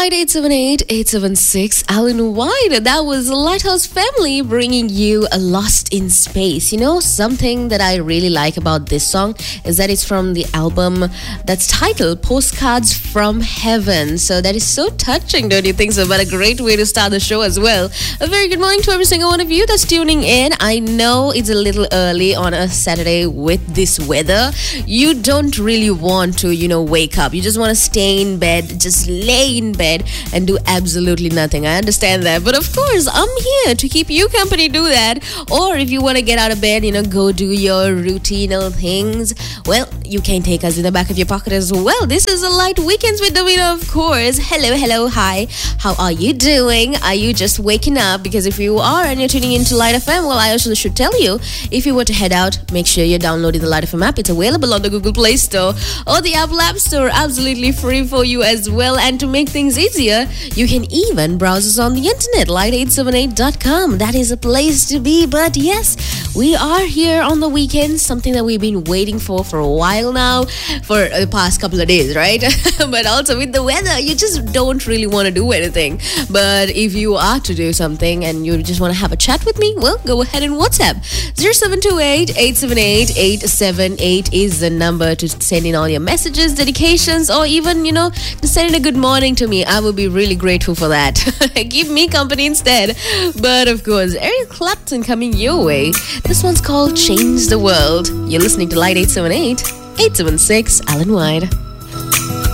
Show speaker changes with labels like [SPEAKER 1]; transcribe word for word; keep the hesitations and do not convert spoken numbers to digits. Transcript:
[SPEAKER 1] Light eight seven eight, eight seven six, Alan White. That was Lighthouse Family bringing you a Lost in Space. You know, something that I really like about this song is that it's from the album that's titled Postcards from Heaven. So that is so touching, don't you think so? But a great way to start the show as well. A very good morning to every single one of you that's tuning in. I know it's a little early on a Saturday with this weather. You don't really want to, you know, wake up. You just want to stay in bed, just lay in bed and do absolutely nothing. I understand that, but of course I'm here to keep you company. Do that. Or if you want to get out of bed, you know, go do your routinal things, well, you can take us in the back of your pocket as well. This is a Light Weekends with Davina, of course. Hello, hello, hi. How are you doing? Are you just waking up? Because if you are and you're tuning into Light F M, well, I also should tell you, if you were to head out, make sure you're downloading the Light F M app. It's available on the Google Play Store or the Apple App Store, absolutely free for you as well. And to make things easier, you can even browse us on the internet, light eight seven eight dot com. That is a place to be. But yes, we are here on the weekends, something that we've been waiting for for a while now, for the past couple of days, right? But also with the weather, you just don't really want to do anything. But if you are to do something and you just want to have a chat with me, well, go ahead and WhatsApp. zero seven two eight, eight seven eight, eight seven eight is the number to send in all your messages, dedications, or even, you know, to send in a good morning to me. I would be really grateful for that. Keep me company instead. But of course, Eric Clapton coming your way. This one's called Change the World. You're listening to Light eight seven eight, eight seven six, Alan White.